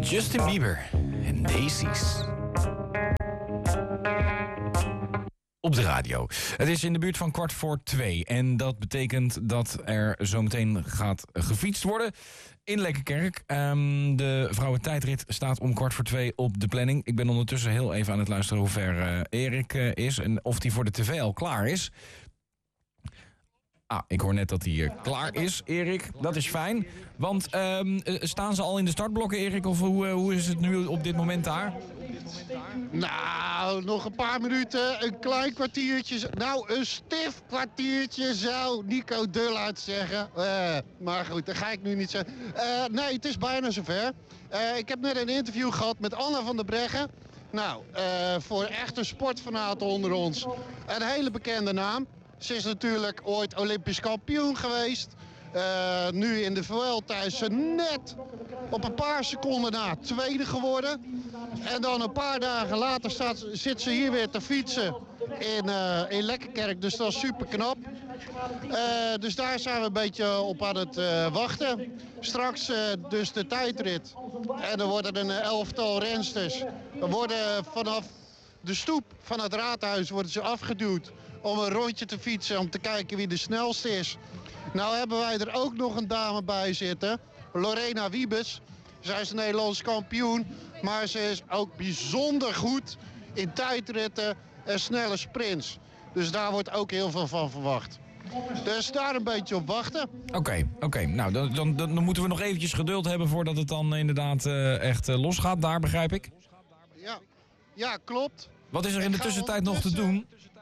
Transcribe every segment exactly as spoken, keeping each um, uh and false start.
Justin Bieber en Daisies. Op de radio. Het is in de buurt van kwart voor twee. En dat betekent dat er zometeen gaat gefietst worden in Lekkerkerk. Um, de vrouwentijdrit staat om kwart voor twee op de planning. Ik ben ondertussen heel even aan het luisteren hoe ver uh, Erik uh, is en of die voor de tv al klaar is. Ah, ik hoor net dat hij uh, klaar is, Erik. Dat is fijn. Want um, staan ze al in de startblokken, Erik? Of hoe, uh, hoe is het nu op dit moment daar? Nou, nog een paar minuten, een klein kwartiertje. Nou, een stif kwartiertje zou Nico Dullaert zeggen. Uh, maar goed, dat ga ik nu niet zeggen. Uh, nee, het is bijna zover. Uh, ik heb net een interview gehad met Anna van der Breggen. Nou, uh, voor echte sportfanaten onder ons. Een hele bekende naam. Ze is natuurlijk ooit Olympisch kampioen geweest. Uh, nu in de Vuelta is ze net op een paar seconden na tweede geworden. En dan een paar dagen later staat, zit ze hier weer te fietsen in, uh, in Lekkerkerk. Dus dat is super knap. Uh, dus daar zijn we een beetje op aan het uh, wachten. Straks uh, dus de tijdrit. En er worden een elftal rensters. Er worden vanaf de stoep van het raadhuis worden ze afgeduwd om een rondje te fietsen, om te kijken wie de snelste is. Nou hebben wij er ook nog een dame bij zitten, Lorena Wiebes. Zij is Nederlands kampioen, maar ze is ook bijzonder goed in tijdritten en snelle sprints. Dus daar wordt ook heel veel van verwacht. Dus daar een beetje op wachten. Oké, okay, oké. Okay. Nou, dan, dan, dan moeten we nog eventjes geduld hebben voordat het dan inderdaad uh, echt uh, losgaat. Daar begrijp ik. Ja, ja klopt. Wat is er in de tussentijd nog te doen?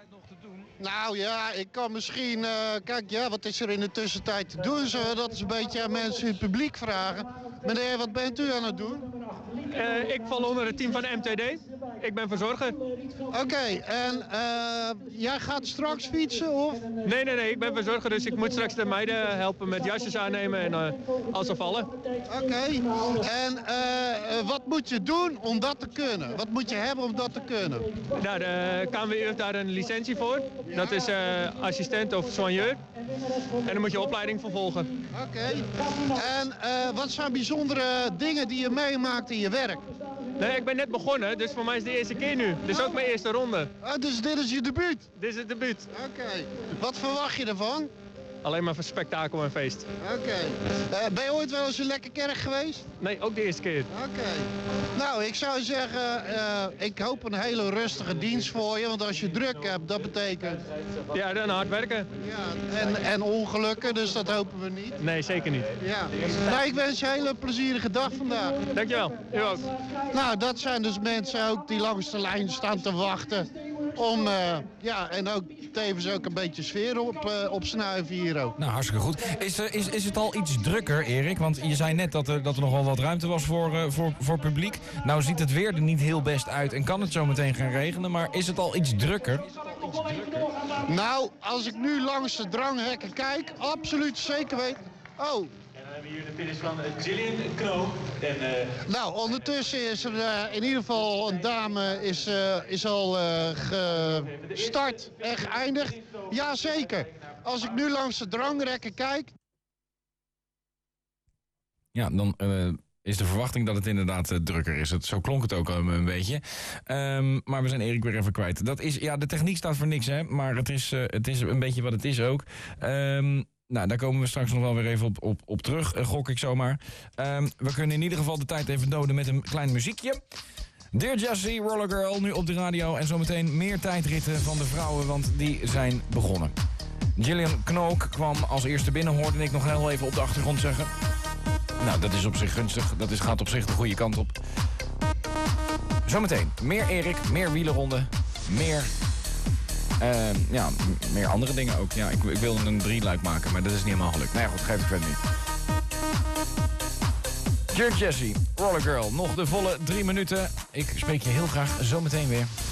Nou ja, ik kan misschien... Uh, kijk, ja, wat is er in de tussentijd te doen? Zullen we dat eens een beetje aan mensen in het publiek vragen? Meneer, wat bent u aan het doen? Uh, ik val onder het team van M T D. Ik ben verzorger. Oké, okay, en uh, jij gaat straks fietsen, of? Nee, nee, nee, ik ben verzorger, dus ik moet straks de meiden helpen met jasjes aannemen en uh, als ze vallen. Oké, okay. En uh, wat moet je doen om dat te kunnen? Wat moet je hebben om dat te kunnen? Nou, de K N W U heeft daar een licentie voor. Ja. Dat is uh, assistent of soigneur. En dan moet je opleiding vervolgen. Oké. Okay. En uh, wat zijn bijzondere dingen die je meemaakt in je werk? Nee, ik ben net begonnen, dus voor mij is het de eerste keer nu. Dit is ook mijn eerste ronde. Ah, dus dit is je debuut? Dit is het debuut. Oké. Okay. Wat verwacht je ervan? Alleen maar voor spektakel en feest. Oké. Okay. Uh, ben je ooit wel eens in Lekkerkerk geweest? Nee, ook de eerste keer. Oké. Okay. Nou, ik zou zeggen, uh, ik hoop een hele rustige dienst voor je. Want als je druk hebt, dat betekent... Ja, dan hard werken. Ja, en, en ongelukken, dus dat hopen we niet. Nee, zeker niet. Ja. Nou, ik wens je een hele plezierige dag vandaag. Dankjewel. U ook. Nou, dat zijn dus mensen ook die langs de lijn staan te wachten. Om, uh, ja, en ook tevens ook een beetje sfeer op, uh, opsnuiven hier ook. Nou, hartstikke goed. Is, uh, is, is het al iets drukker, Erik? Want je zei net dat er, dat er nog wel wat ruimte was voor, uh, voor, voor publiek. Nou ziet het weer er niet heel best uit en kan het zo meteen gaan regenen. Maar is het al iets drukker? Nou, als ik nu langs de dranghekken kijk, absoluut zeker weten. Oh. We hebben hier de finish van Gillian Knoop. En, uh... Nou, ondertussen is er uh, in ieder geval een dame is, uh, is al uh, gestart en geëindigd. Jazeker. Als ik nu langs de drangrekken kijk... Ja, dan uh, is de verwachting dat het inderdaad uh, drukker is. Het, zo klonk het ook um, een beetje. Um, maar we zijn Erik weer even kwijt. Dat is, ja, de techniek staat voor niks, hè. Maar het is, uh, het is een beetje wat het is ook. Um, Nou, daar komen we straks nog wel weer even op, op, op terug, uh, gok ik zomaar. Um, we kunnen in ieder geval de tijd even doden met een klein muziekje. Dear Jessie, Roller Girl, nu op de radio. En zometeen meer tijdritten van de vrouwen, want die zijn begonnen. Gillian Knook kwam als eerste binnen, hoorde ik nog heel even op de achtergrond zeggen. Nou, dat is op zich gunstig. Dat is, gaat op zich de goede kant op. Zometeen meer Erik, meer wielerronden, meer... Uh, ja, meer andere dingen ook. Ja, ik, ik wil een drieluik maken, maar dat is niet helemaal gelukt. Nou ja, goed, geef ik verder niet. Dear Jessie, Roller Girl, nog de volle drie minuten. Ik spreek je heel graag zometeen weer.